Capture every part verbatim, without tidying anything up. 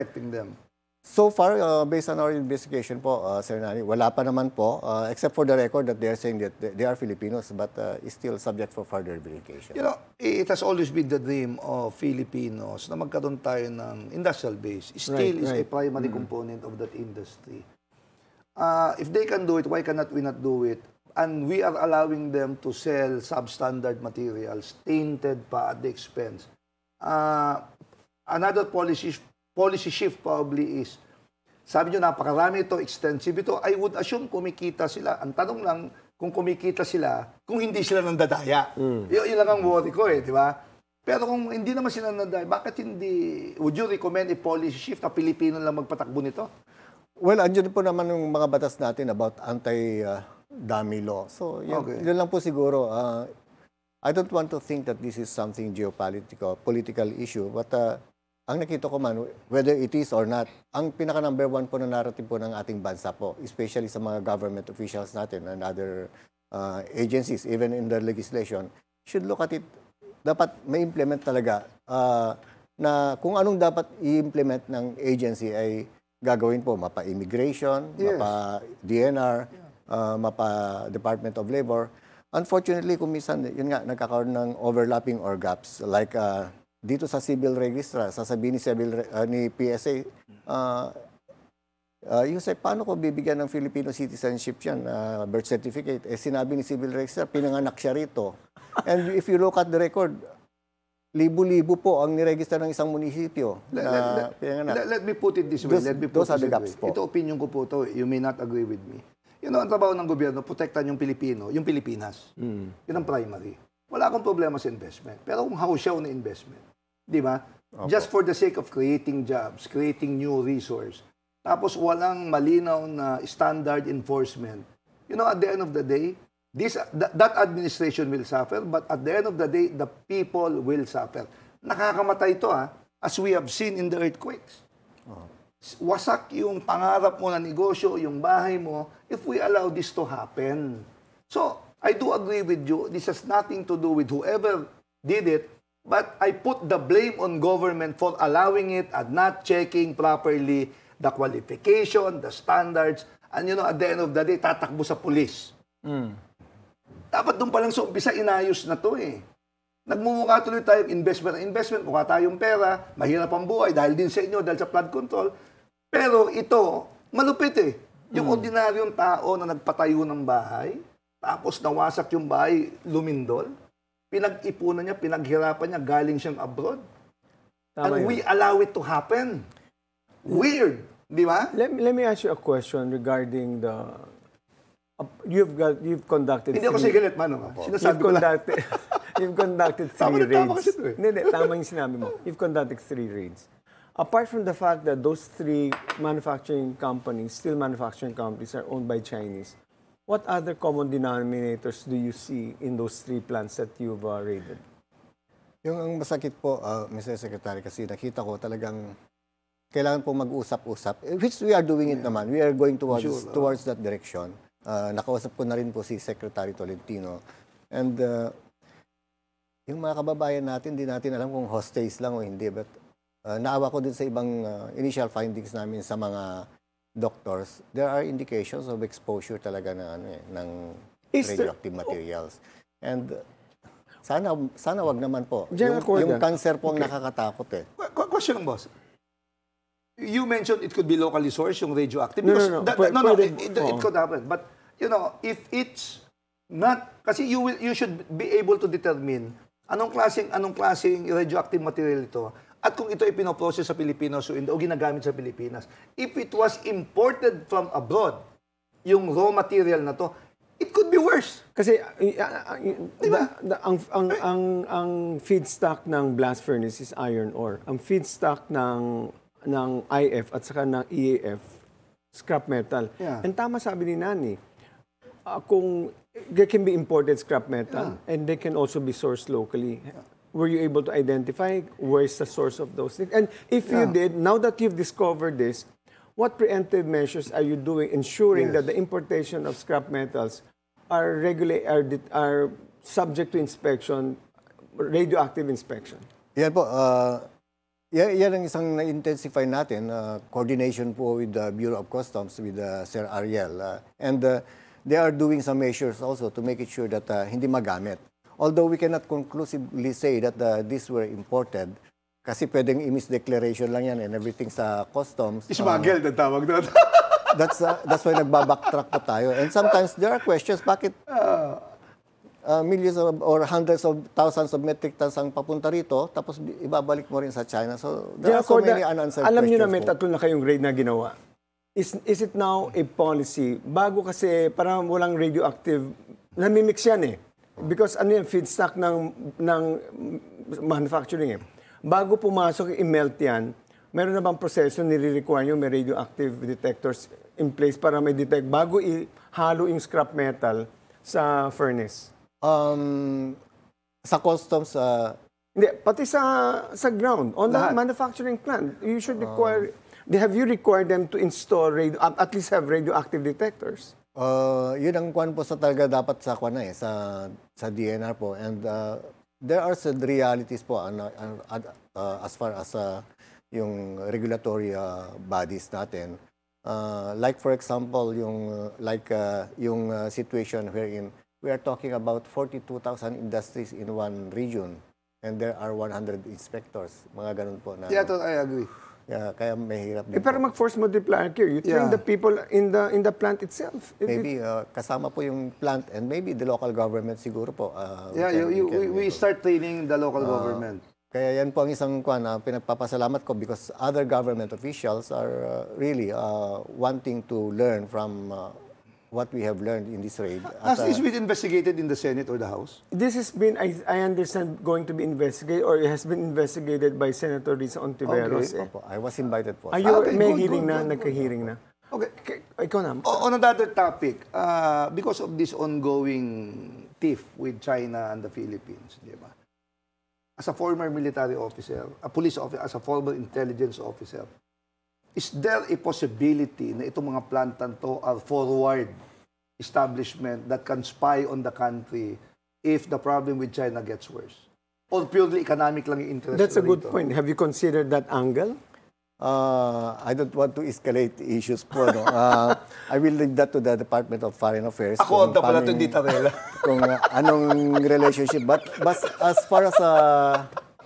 protecting them? So far, uh, based on our investigation po, uh, Sir Nani, wala pa naman po, uh, except for the record that they are saying that they are Filipinos, but uh, is still subject for further verification. You know, it has always been the dream of Filipinos na magkaroon tayo ng industrial base. Steel Right, is a right. primary Mm. component of that industry. Uh, if they can do it, why cannot we not do it? And we are allowing them to sell substandard materials, tainted pa at the expense. Uh, another policy policy shift probably is, sabi nyo, napakarami ito, extensive ito, I would assume kumikita sila. Ang tanong lang, kung kumikita sila, kung hindi sila nandadaya. Mm. Y- yun lang ang worry ko eh, di ba? Pero kung hindi naman sila nandadaya, bakit hindi, would you recommend a policy shift na Pilipino lang magpatakbo nito? Well, andyan po naman yung mga batas natin about anti-dummy law. So, yun, Okay. yun lang po siguro. Uh, I don't want to think that this is something geopolitical, political issue, but uh, ang nakita ko man, whether it is or not, ang pinaka-number one po na narrative po ng ating bansa po, especially sa mga government officials natin and other uh, agencies, even in the legislation, should look at it, dapat ma-implement talaga uh, na kung anong dapat i-implement ng agency ay gagawin po, mapa-immigration, Yes. mapa-D N R, uh, mapa-Department of Labor. Unfortunately, kung minsan, yun nga, nagkakaroon ng overlapping or gaps, like uh, dito sa civil register, sasabihin ni, civil, uh, ni P S A, uh, uh, yung say, paano ko bibigyan ng Filipino citizenship yan, uh, birth certificate? Eh, sinabi ni civil register, pinanganak siya rito. And if you look at the record, libo-libo po ang niregister ng isang munisipyo Let, na let, let, pinanganak. let, let me put it this way. Those- let me put those are it the this gaps way. po. Ito opinion ko po to. You may not agree with me. You know, ang trabaho ng gobyerno, protektan yung Pilipino, yung Pilipinas. Mm. Yun ang primary. Wala akong problema sa investment. Pero kung hausyaw na investment, di ba? Just for the sake of creating jobs, creating new resource, tapos walang malinaw na standard enforcement, you know, at the end of the day, this that, that administration will suffer, but at the end of the day, the people will suffer. Nakakamatay ito, ah, as we have seen in the earthquakes. Wasak yung pangarap mo na negosyo, yung bahay mo, if we allow this to happen. So, I do agree with you. This has nothing to do with whoever did it, but I put the blame on government for allowing it and not checking properly the qualification, the standards, and you know, at the end of the day, tatakbo sa police. Mm. Dapat doon pa lang sa umpisa, inayos na to eh. Nagmumukha tuloy tayong investment. Investment, mukha tayong pera, mahirap ang buhay dahil din sa inyo, dahil sa flood control. Pero ito, malupit eh. Yung Hmm. ordinaryong tao na nagpatayo ng bahay, tapos nawasak yung bahay, lumindol, pinag-ipunan niya, pinaghirapan niya, galing siyang abroad. Tama And yun. we allow it to happen. Weird, di ba? Let, me- let me ask you a question regarding the... Uh, you've got you've conducted Hindi ako three- sigalit, Manong. ah. You've Sinasabi ko lang. conducted, you've conducted Tama three na tama raids. kasi ito eh. Hindi, hindi, tama yung sinabi mo. You've conducted three raids. Apart from the fact that those three manufacturing companies, steel manufacturing companies, are owned by Chinese, what other common denominators do you see in those three plants that you've uh, raided? Yung ang masakit po, uh, Mister Secretary, kasi nakita ko talagang kailangan po mag-usap-usap, eh, which we are doing it naman. We are going towards, Sure, uh. towards that direction. Uh, nakausap ko na rin po si Secretary Tolentino. And uh, yung mga kababayan natin, di natin alam kung hostage lang o hindi. But uh, naawa ko din sa ibang uh, initial findings namin sa mga doctors. There are indications of exposure talaga ng, ano, eh, ng Is there- radioactive materials. And uh, sana sana wag naman po. General Yung, Corda. yung cancer po ang nakakatakot eh. Qu- qu- Question lang, boss. You mentioned it could be locally sourced, yung radioactive. No, Because no, no. that- Pwede- no, no, pwede- it, it, it oo. could happen. But, you know, if it's not, kasi you will, you should be able to determine anong klaseng, anong klaseng radioactive material ito at kung ito ay pinoprocess sa Pilipinas o, hindi, o ginagamit sa Pilipinas. If it was imported from abroad, yung raw material na to, it could be worse. Kasi uh, uh, uh, the- the- ang, ang, ang, ang feedstock ng blast furnace is iron ore. Ang feedstock ng, ng I F at saka ng E A F, scrap metal. Yeah. And tama sabi ni Nani, uh, kung they can be imported scrap metal and they can also be sourced locally. Were you able to identify where's the source of those things? And if you Yeah. did, now that you've discovered this, what preemptive measures are you doing ensuring Yes. that the importation of scrap metals are regulate are, dit- are subject to inspection, radioactive inspection? Yan po, uh, yan, yan ang isang na-intensify natin, uh, coordination po with the Bureau of Customs, with uh, Sir Ariel. Uh, and uh, they are doing some measures also to make it sure that uh, hindi magamit. Although we cannot conclusively say that uh, these were imported, kasi pwedeng i-misdeclaration lang yan and everything sa customs. Smuggled ang tawag doon. That's uh, that's why nagbabacktrack po tayo. And sometimes there are questions, bakit uh, millions of, or hundreds of thousands of metric tons ang papunta rito, tapos ibabalik mo rin sa China. So there are so many unanswered alam questions. niyo na may po. tatlo na kayong grade na ginawa. Is, is it now a policy? Bago kasi parang walang radioactive, namimix yan eh. Because ano yung feedstock ng, ng manufacturing eh. Bago pumasok, i-melt yan, meron na bang proseso nire-require nyo, may radioactive detectors in place para may detect bago ihalo yung scrap metal sa furnace? Um, sa customs, uh, Hindi, pati sa sa ground, on the Lahat. manufacturing plant, you should require, have you required them to install, radio, at at least have radioactive detectors? uh, yun ang kwan po sa talaga dapat sa kwan na eh, sa, sa D N R po. And uh, there are some realities po ano, ano, uh, as far as uh, yung regulatory uh, bodies natin. Uh, like for example, yung uh, like uh, yung uh, situation wherein we are talking about forty-two thousand industries in one region and there are one hundred inspectors. Mga ganun po na. Yeah, to- I agree. Yeah, kaya mahirap Eh, din pero po. mag-force multiplier here. You train Yeah. the people in the in the plant itself. It- Maybe uh, kasama po yung plant and maybe the local government siguro po. Uh, we Yeah, can- you, you, we can- we, we start training the local government. Kaya yan po ang isang kwan na pinagpapasalamat ko because other government officials are uh, really uh, wanting to learn from uh, what we have learned in this raid. Has At, uh, this been investigated in the Senate or the House? This has been, I, I understand, going to be investigated or it has been investigated by Senator Risa Ontiveros. Okay. eh. Opo, I was invited po. Are you, Okay, may good, hearing good, na, good, nagka-hearing na? Okay. K- Ikaw na. O- On another topic, uh, because of this ongoing tiff with China and the Philippines, di ba? As a former military officer, a police officer, as a former intelligence officer, is there a possibility na itong mga plantan to are forward establishment that can spy on the country if the problem with China gets worse? Or purely economic lang yung interest? That's a good rito? point. Have you considered that angle? Uh, I don't want to escalate issues po. No? Uh, I will leave that to the Department of Foreign Affairs. Ako, kung anta pala paano to, yung- Dita Rela. Kung uh, anong relationship. But, but as far as uh,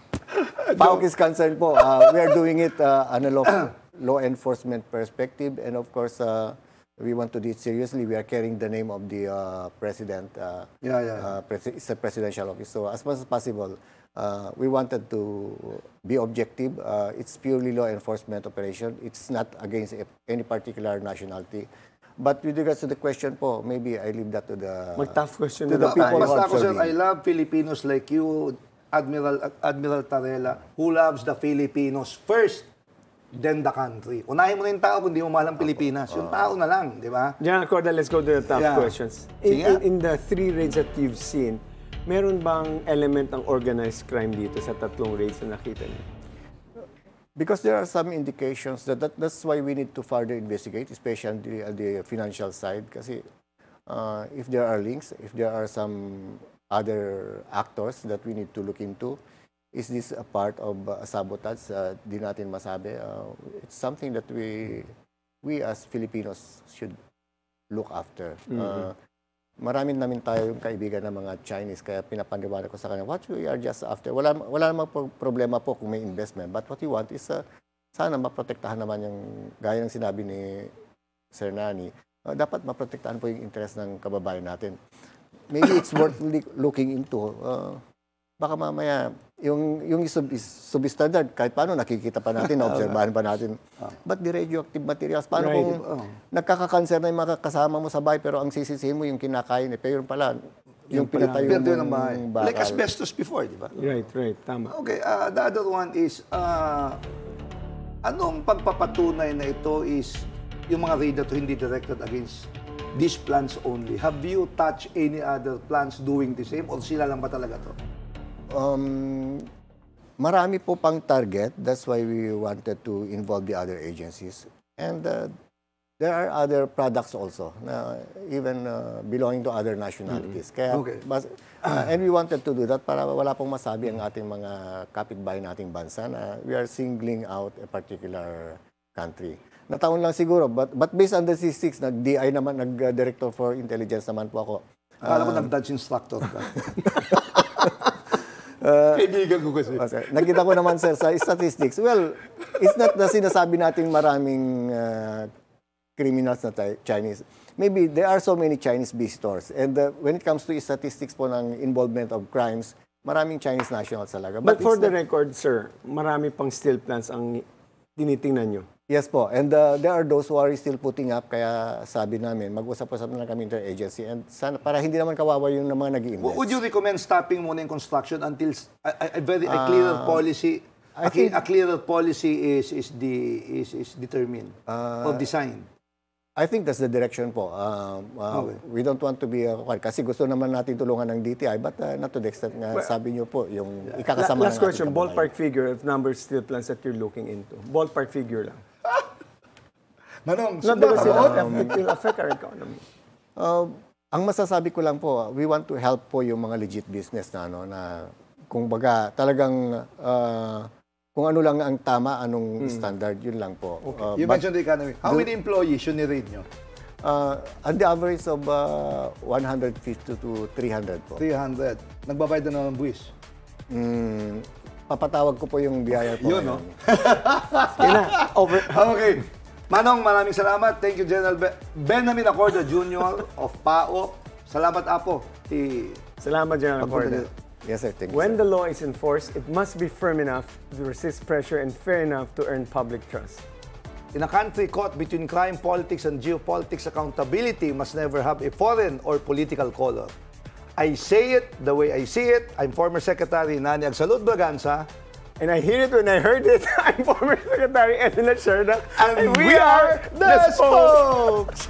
P A O K is concerned po, uh, we are doing it uh, on a law, law enforcement perspective. And of course, uh, we want to do it seriously. We are carrying the name of the uh, President. Uh, Yeah, yeah. Uh, pres- it's a presidential office. So as much as possible, uh, we wanted to be objective. Uh, it's purely law enforcement operation. It's not against a- any particular nationality. But with regards to the question po, maybe I leave that to the... Mag-tough question to na the lang people tayo. who Basta are ako, sir, observing. I love Filipinos like you, Admiral Admiral Tarela, who loves the Filipinos first, then the country. Unahin mo na yung tao kung di mo mahal ang Pilipinas. Yung tao na lang, di ba? General Corda, let's go to the tough Yeah. questions. In, Sige. in, in the three raids that you've seen, meron bang element ng organized crime dito sa tatlong raids na nakita niyo? Because there are some indications that, that that's why we need to further investigate, especially on the, on the financial side. Kasi uh, if there are links, if there are some other actors that we need to look into, is this a part of uh, sabotage? Uh, di natin masabi. Uh, it's something that we we as Filipinos should look after. Uh, Maraming namin tayo yung kaibigan ng mga Chinese, kaya pinapaniwala ko sa kanila, what we are just after. Wala, wala namang pro- problema po kung may investment, but what we want is uh, sana maprotektahan naman yung, gaya ng sinabi ni Sir Nani, uh, dapat maprotektahan po yung interest ng kababayan natin. Maybe it's worth li- looking into. Uh, baka mamaya, yung, yung sub, substandard, kahit paano nakikita pa natin, naobserbahan pa natin. But the radioactive materials, paano Right. kung nagkakakanser na yung mga kasama mo sa bahay, pero ang sisisihin mo yung kinakain, eh, pero yun pala, yung pinatayo Pwede mong ng bahay. bakal. Like asbestos before, di ba? Right, right. Tama. Okay, uh, the other one is, uh, anong pagpapatunay na ito is yung mga raid na to hindi directed against these plants only? Have you touched any other plants doing the same or sila lang ba talaga to? Um, marami po pang target. That's why we wanted to involve the other agencies. And uh, there are other products also na even uh, belonging to other nationalities. Kaya, Okay. bas, uh, and we wanted to do that para wala pong masabi ang ating mga kapitbahay nating bansa na we are singling out a particular country. Nataon lang siguro, but, but based on the C six, nag-D I naman, nag-Director for Intelligence naman po ako. Akala ko nag-dance instructor ka. Kaibigan ko kasi. Okay. Nakita ko naman, sir, sa statistics, well, it's not na sinasabi nating maraming uh, criminals na tayo- Chinese. Maybe there are so many Chinese visitors. And uh, when it comes to statistics po ng involvement of crimes, maraming Chinese nationals talaga. But for it's the not- record, sir, marami pang steel plants ang tinitingnan nyo. Yes po. And uh, there are those who are still putting up. Kaya sabi namin, mag-usap-usap na lang kami interagency. And sana, para hindi naman kawawa yung mga nag-i-invest. Would you recommend stopping muna yung construction until s- a, a- a very a clearer policy I a, cle- think- a clearer policy is is the is is determined or designed? I think that's the direction po. Um, uh, Okay. We don't want to be, uh, kasi gusto naman natin tulungan ng D T I, but uh, not to the extent nga sabi niyo po, yung La- ikakasama last ng ating question, kababayan. ballpark figure of number of steel plants that you're looking into. Ballpark figure lang. Manong, Not because it, it will affect our economy. Uh, ang masasabi ko lang po, we want to help po yung mga legit business na, ano, na kung baga talagang uh, kung ano lang ang tama, anong standard, yun lang po. Uh, you but, mentioned the economy. How many employees yun ni-rate nyo? uh, at the average of uh, one hundred fifty to three hundred po. three hundred. Nagbabayad na ng buwis. Mm, papatawag ko po yung biyaya po. Yun, ngayon. no? Yun na, over. Okay. Manong, maraming salamat. Thank you, General Be- Benjamin Acorda Junior of P A O. Salamat, Apo. I- Salamat, General Pagpunta Corda. nito. Yes, sir. Thank you, When sir. the law is enforced, it must be firm enough to resist pressure and fair enough to earn public trust. In a country caught between crime, politics, and geopolitics, accountability must never have a foreign or political color. I say it the way I see it. I'm former Secretary Nani Agsalud Braganza. And I hear it when I heard it. I'm former Secretary Edwin Sherda. And, we, are the Spokes!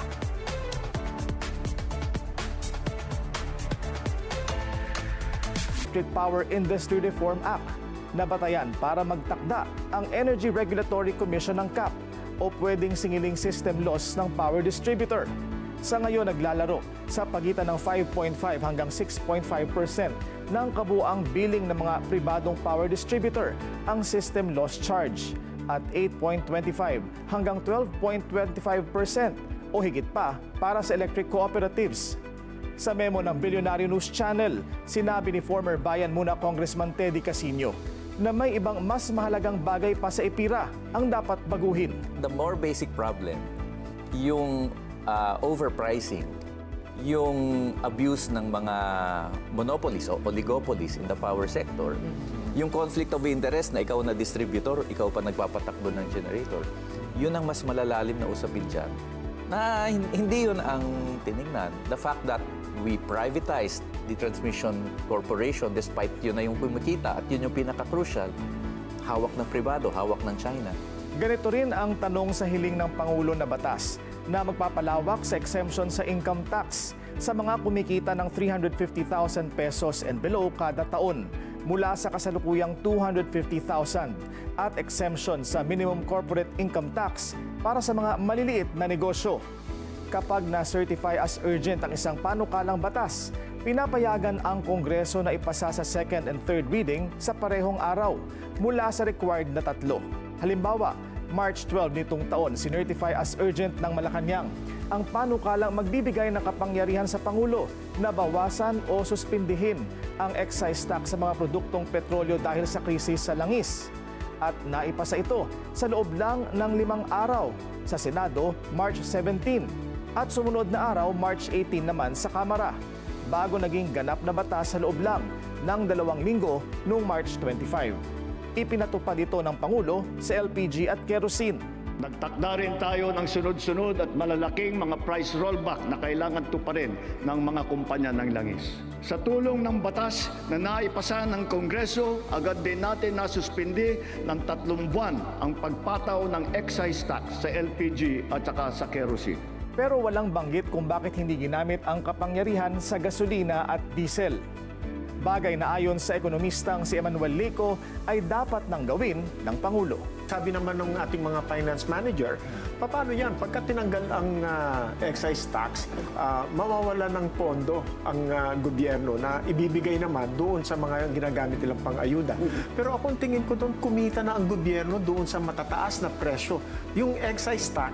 Electric Power Industry Reform Act na batayan para magtakda ang Energy Regulatory Commission ng C A P o pwedeng singiling system loss ng power distributor. Sa ngayon naglalaro sa pagitan ng five point five hanggang six point five percent ng kabuang billing ng mga pribadong power distributor ang system loss charge at eight point two five hanggang twelve point two five percent o higit pa para sa electric cooperatives. Sa memo ng Billionaire News Channel, sinabi ni former Bayan Muna Congressman Teddy Casino na may ibang mas mahalagang bagay pa sa EPIRA ang dapat baguhin. The more basic problem, yung uh, overpricing, yung abuse ng mga monopolies o oligopolies in the power sector, yung conflict of interest na ikaw na distributor, ikaw pa nagpapatakbo ng generator, yun ang mas malalalim na usapin dyan. Na hin- hindi yun ang tinignan. The fact that we privatized the transmission corporation despite yun na yung kumikita at yun yung pinaka-crucial, hawak ng pribado, hawak ng China. Ganito rin ang tanong sa hiling ng Pangulo na batas na magpapalawak sa exemption sa income tax sa mga kumikita ng three hundred fifty thousand pesos and below kada taon mula sa kasalukuyang two hundred fifty thousand at exemption sa minimum corporate income tax para sa mga maliliit na negosyo. Kapag na-certify as urgent ang isang panukalang batas, pinapayagan ang Kongreso na ipasa sa second and third reading sa parehong araw mula sa required na tatlo. Halimbawa, March twelfth nitong taon, sinertify as urgent ng Malacanang ang panukalang magbibigay ng kapangyarihan sa Pangulo na bawasan o suspindihin ang excise tax sa mga produktong petrolyo dahil sa krisis sa langis. At naipasa ito sa loob lang ng limang araw sa Senado, March seventeenth. At sumunod na araw, March eighteenth naman sa Kamara, bago naging ganap na batas sa loob lang ng dalawang linggo noong March twenty-fifth. Ipinatupad ito ng Pangulo sa L P G at kerosene. Nagtakda rin tayo ng sunod-sunod at malalaking mga price rollback na kailangan tuparin ng mga kumpanya ng langis. Sa tulong ng batas na naipasa ng Kongreso, agad din natin nasuspindi ng tatlong buwan ang pagpataw ng excise tax sa L P G at saka sa kerosene. Pero walang banggit kung bakit hindi ginamit ang kapangyarihan sa gasolina at diesel. bagay na ayon sa ekonomistang si Emmanuel Lico ay dapat nang gawin ng Pangulo. Sabi naman ng ating mga finance manager, paano yan? Pagka tinanggal ang uh, excise tax, uh, mawawala ng pondo ang uh, gobyerno na ibibigay naman doon sa mga ginagamit nilang pang-ayuda. Pero ako tingin ko doon, kumita na ang gobyerno doon sa matataas na presyo. Yung excise tax,